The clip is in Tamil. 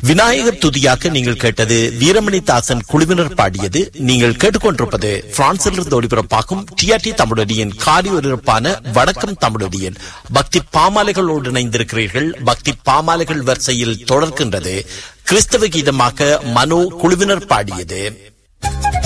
விநாயகர் துதியாக நீங்கள் கேட்டது வீரமணி தாசன் குழுவினர் பாடியது. நீங்கள் கேட்டுக்கொண்டிருப்பது பிரான்சிலிருந்து ஒளிபரப்பாகும் டிஆர்டி தமிழொலியின் காலை ஒலிபரப்பான வணக்கம் தமிழொலியின் பக்தி பாமாலைகளோடு இணைந்திருக்கிறீர்கள். பக்தி பாமாலைகள் வரிசையில் தொடர்கின்றது கிறிஸ்தவ கீதமாக மனோ குழுவினர் பாடியது.